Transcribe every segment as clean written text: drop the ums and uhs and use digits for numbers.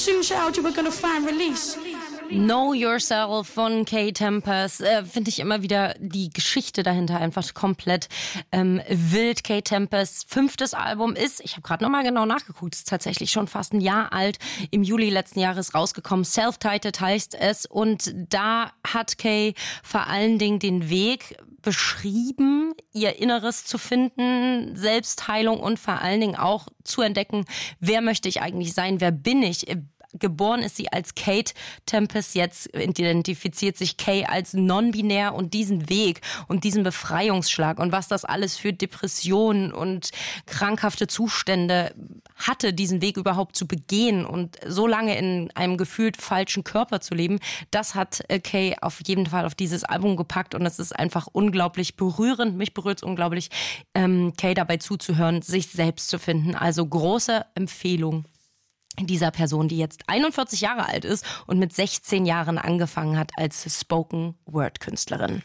soon as you out, you were gonna find release. Know Yourself von Kae Tempest, finde ich immer wieder die Geschichte dahinter einfach komplett wild. Kae Tempests 5. Album ist, ich habe gerade nochmal genau nachgeguckt, ist tatsächlich schon fast ein Jahr alt, im Juli letzten Jahres rausgekommen. Self-Titled heißt es, und da hat Kae vor allen Dingen den Weg beschrieben, ihr Inneres zu finden, Selbstheilung und vor allen Dingen auch zu entdecken, wer möchte ich eigentlich sein, wer bin ich. Geboren ist sie als Kate Tempest, jetzt identifiziert sich Kae als non-binär, und diesen Weg und diesen Befreiungsschlag und was das alles für Depressionen und krankhafte Zustände hatte, diesen Weg überhaupt zu begehen und so lange in einem gefühlt falschen Körper zu leben, das hat Kae auf jeden Fall auf dieses Album gepackt, und es ist einfach unglaublich berührend. Mich berührt es unglaublich, Kae dabei zuzuhören, sich selbst zu finden. Also große Empfehlung dieser Person, die jetzt 41 Jahre alt ist und mit 16 Jahren angefangen hat als Spoken-Word-Künstlerin.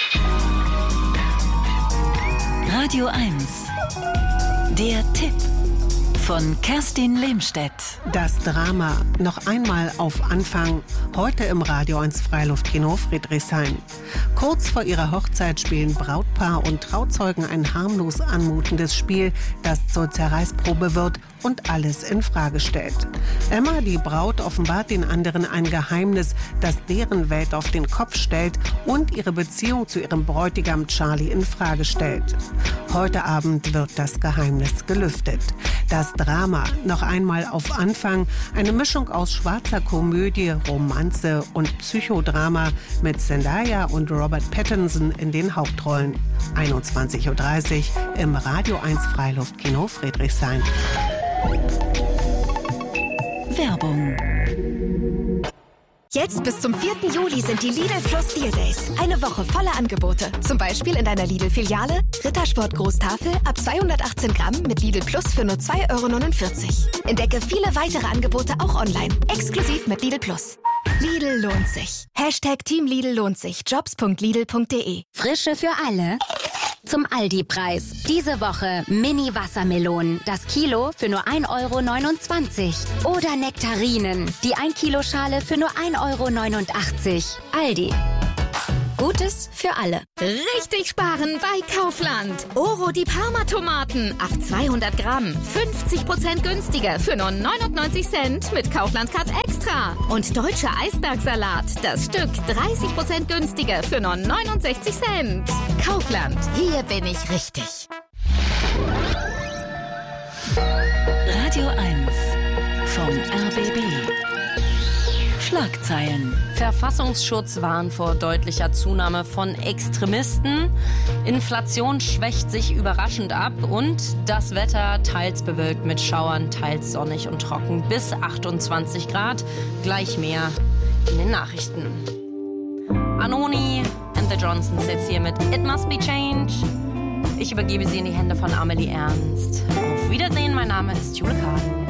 Radio 1. Der Tipp von Kerstin Lehmstedt. Das Drama noch einmal auf Anfang, heute im Radio 1 Freiluftkino Friedrichshain. Kurz vor ihrer Hochzeit spielen Brautpaar und Trauzeugen ein harmlos anmutendes Spiel, das zur Zerreißprobe wird und alles in Frage stellt. Emma, die Braut, offenbart den anderen ein Geheimnis, das deren Welt auf den Kopf stellt und ihre Beziehung zu ihrem Bräutigam Charlie in Frage stellt. Heute Abend wird das Geheimnis gelüftet. Das Drama noch einmal auf Anfang, eine Mischung aus schwarzer Komödie, Romanze und Psychodrama mit Zendaya und Robert Pattinson in den Hauptrollen. 21:30 Uhr im Radio 1 Freiluftkino Friedrichshain. Werbung. Jetzt bis zum 4. Juli sind die Lidl Plus Deal Days. Eine Woche voller Angebote. Zum Beispiel in deiner Lidl-Filiale Rittersport Großtafel ab 218 Gramm mit Lidl Plus für nur 2,49 €. Entdecke viele weitere Angebote auch online. Exklusiv mit Lidl Plus. Lidl lohnt sich. #Team Lidl lohnt sich. Jobs.lidl.de. Frische für alle. Zum Aldi-Preis. Diese Woche Mini-Wassermelonen. Das Kilo für nur 1,29 €. Oder Nektarinen. Die 1-Kilo-Schale für nur 1,89 €. Aldi. Gutes für alle. Richtig sparen bei Kaufland. Oro die Parma-Tomaten. Ab 200 Gramm. 50% günstiger für nur 99 Cent mit Kaufland Card Extra. Und deutscher Eisbergsalat. Das Stück 30% günstiger für nur 69 Cent. Kaufland. Hier bin ich richtig. Radio 1 vom RBB. Schlagzeilen. Verfassungsschutz warnt vor deutlicher Zunahme von Extremisten. Inflation schwächt sich überraschend ab. Und das Wetter teils bewölkt mit Schauern, teils sonnig und trocken bis 28 Grad. Gleich mehr in den Nachrichten. Anoni and the Johnsons jetzt hier mit It Must Be Change. Ich übergebe sie in die Hände von Amelie Ernst. Auf Wiedersehen, mein Name ist Jule Kahn.